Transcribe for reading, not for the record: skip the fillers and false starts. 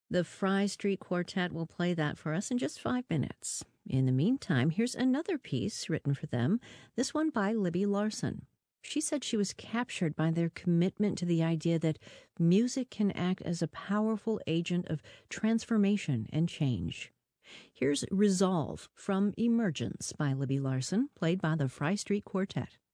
The Fry Street Quartet will play that for us in just 5 minutes. In the meantime, here's another piece written for them, this one by Libby Larsen. She said she was captured by their commitment to the idea that music can act as a powerful agent of transformation and change. Here's Resolve from Emergence by Libby Larsen, played by the Fry Street Quartet.